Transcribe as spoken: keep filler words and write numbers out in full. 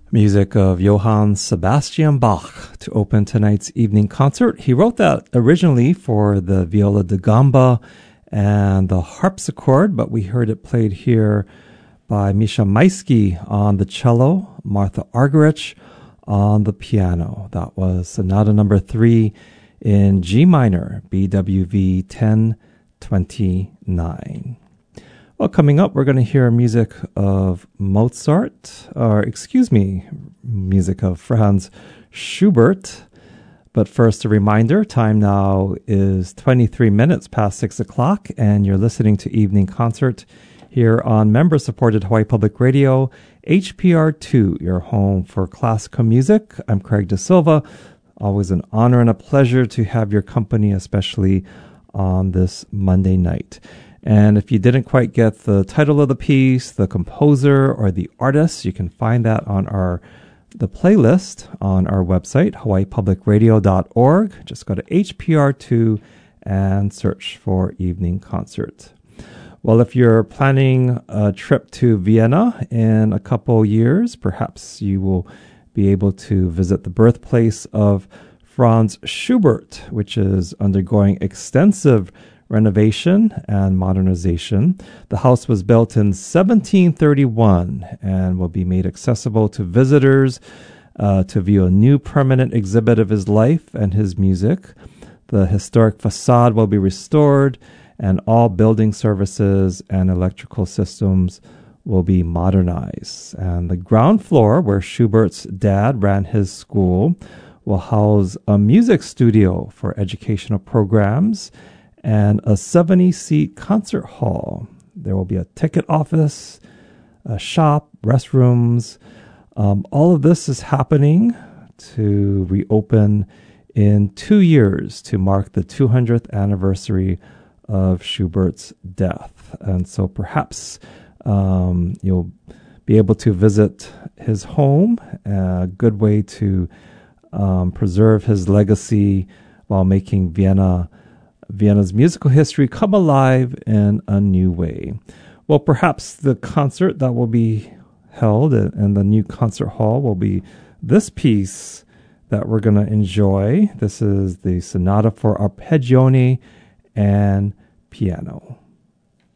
Music of Johann Sebastian Bach to open tonight's evening concert. He wrote that originally for the viola da gamba and the harpsichord, but we heard it played here by Misha Maisky on the cello, Martha Argerich on the piano. That was Sonata number three in G minor, B W V ten twenty-nine. Well, coming up, we're going to hear music of Mozart, or excuse me, music of Franz Schubert. But first, a reminder, time now is twenty-three minutes past six o'clock, and you're listening to Evening Concert here on member-supported Hawaii Public Radio, H P R two, your home for classical music. I'm Craig De Silva. Always an honor and a pleasure to have your company, especially on this Monday night. And if you didn't quite get the title of the piece, the composer, or the artist, you can find that on our the playlist on our website, hawaii public radio dot org. Just go to H P R two and search for Evening Concert. Well, if you're planning a trip to Vienna in a couple years, perhaps you will be able to visit the birthplace of Franz Schubert, which is undergoing extensive renovation and modernization. The house was built in seventeen thirty-one and will be made accessible to visitors uh, to view a new permanent exhibit of his life and his music. The historic facade will be restored, and all building services and electrical systems will be modernized. And the ground floor, where Schubert's dad ran his school, will house a music studio for educational programs and a seventy-seat concert hall. There will be a ticket office, a shop, restrooms. Um, all of this is happening to reopen in two years to mark the two hundredth anniversary of Schubert's death. And so perhaps um, you'll be able to visit his home, a good way to um, preserve his legacy while making Vienna Vienna's musical history come alive in a new way. Well, perhaps the concert that will be held in the new concert hall will be this piece that we're going to enjoy. This is the Sonata for Arpeggione and Piano.